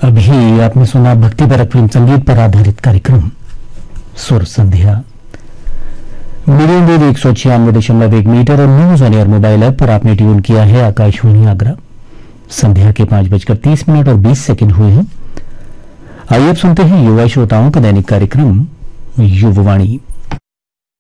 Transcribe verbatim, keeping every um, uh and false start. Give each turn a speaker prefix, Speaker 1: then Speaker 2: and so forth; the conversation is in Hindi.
Speaker 1: अभी आपने सुना भक्ति परक फिल्म संगीत पर आधारित कार्यक्रम सुर संध्या। मीडियम वेव एक सौ छियानवे दशमलव एक मीटर और news on air mobile app पर आपने ट्यून किया है आकाशवाणी आगरा। संध्या के पांच बजकर तीस मिनट और बीस सेकंड हुए हैं। आइए अब सुनते हैं युवा श्रोताओं का दैनिक कार्यक्रम युववाणी।